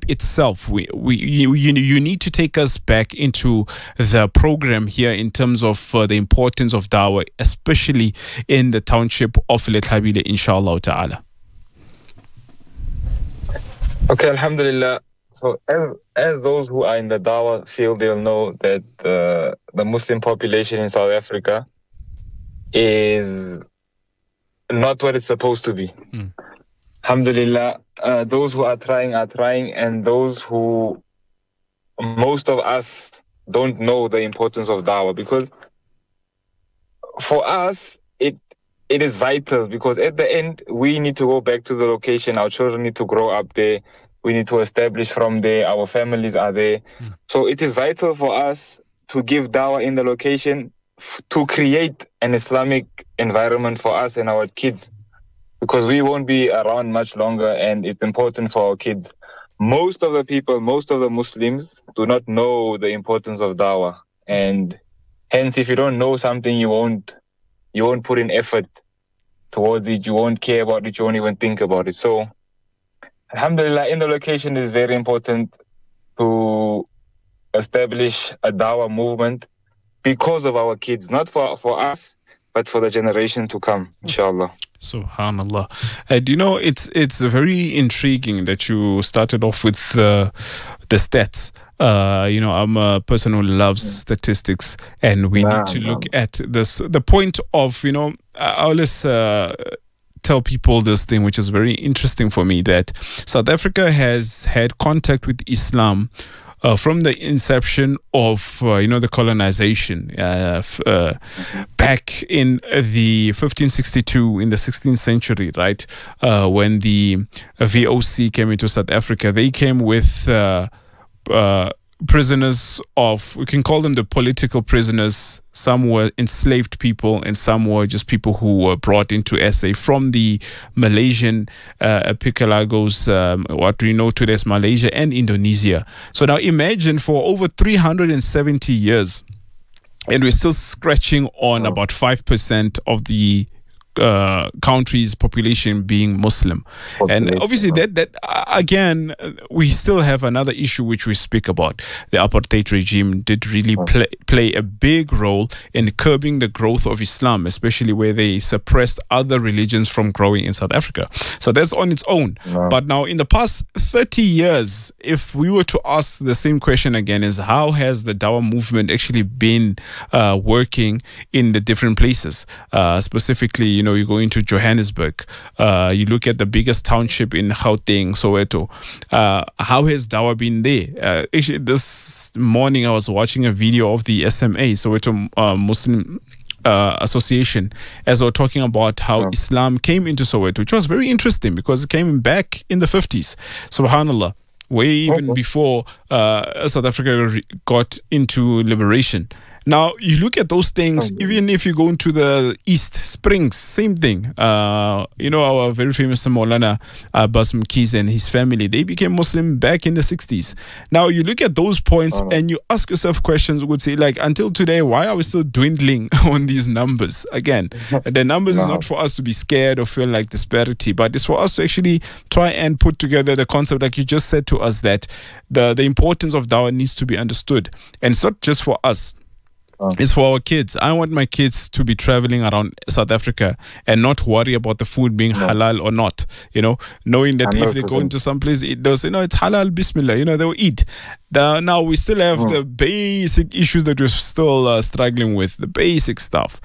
itself. You need to take us back into the program here in terms of the importance of dawah, especially in the township of Lethabile, inshallah ta'ala. Okay, alhamdulillah. So as those who are in the dawah field, they'll know that the Muslim population in South Africa is not what it's supposed to be. Alhamdulillah, those who are trying, and those who, most of us don't know the importance of dawah, because for us, it is vital, because at the end, we need to go back to the location. Our children need to grow up there. We need to establish from there. Our families are there. So it is vital for us to give dawah in the location, to create an Islamic environment for us and our kids, because we won't be around much longer, and it's important for our kids. Most of the people, most of the Muslims do not know the importance of dawah, and hence, if you don't know something, you won't put in effort towards it. You won't care about it. You won't even think about it. So, alhamdulillah, in the location, it is very important to establish a dawah movement because of our kids, not for us, but for the generation to come, inshallah. Subhanallah. It's very intriguing that you started off with the stats. I'm a person who loves statistics, and we need to look at this. The point of, I always tell people this thing, which is very interesting for me, that South Africa has had contact with Islam from the inception of, the colonization back in the 1562, in the 16th century, right? When the VOC came into South Africa, they came with prisoners we can call them the political prisoners. Some were enslaved people, and some were just people who were brought into SA from the Malaysian archipelagos, what we know today as Malaysia and Indonesia. So now imagine, for over 370 years, and we're still scratching on about 5% of the country's population being Muslim. And obviously that again, we still have another issue which we speak about. The apartheid regime did really play a big role in curbing the growth of Islam, especially where they suppressed other religions from growing in South Africa. So that's on its own. But now, in the past 30 years, if we were to ask the same question again, is how has the dawah movement actually been working in the different places? Specifically, you go into Johannesburg, you look at the biggest township in Gauteng, Soweto. How has dawah been there? Actually, this morning I was watching a video of the SMA, Soweto Muslim Association, as they were talking about how Islam came into Soweto, which was very interesting because it came back in the 50s. Subhanallah. Way even before South Africa got into liberation. Now, you look at those things, even if you go into the East Springs, same thing. Our very famous Maulana Abbas Mkhize and his family, they became Muslim back in the 60s. Now, you look at those points and you ask yourself questions, would say, like, until today, why are we still dwindling on these numbers? Again, the numbers is not for us to be scared or feel like disparity, but it's for us to actually try and put together the concept, like you just said to us, that the importance of dawah needs to be understood. And it's not just for us. It's for our kids. I want my kids to be traveling around South Africa and not worry about the food being halal or not. Knowing that if they go into some place, they'll say, no, it's halal, bismillah. They'll eat. Now we still have the basic issues that we're still struggling with, the basic stuff.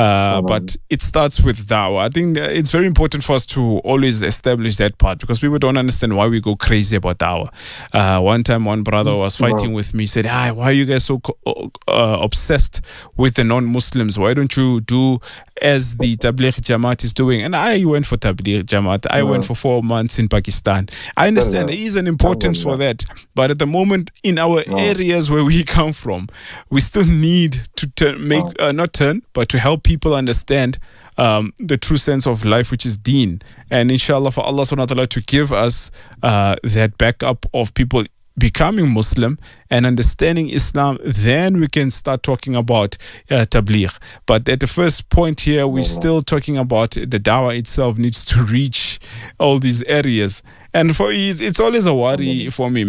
But it starts with dawah. I think it's very important for us to always establish that part, because people don't understand why we go crazy about dawah. One time, one brother was fighting with me, said, why are you guys so obsessed with the non-Muslims? Why don't you do as the Tabligh Jamaat is doing? And I went for Tabligh Jamaat. I went for 4 months in Pakistan. I understand there is an importance for that, but at the moment, in our areas where we come from, we still need to to help people understand the true sense of life, which is deen. And inshallah, for Allah subhanahu wa ta'ala to give us that backup of people becoming Muslim and understanding Islam, then we can start talking about tabligh. But at the first point here, we're still talking about the dawah itself needs to reach all these areas. And it's always a worry for me.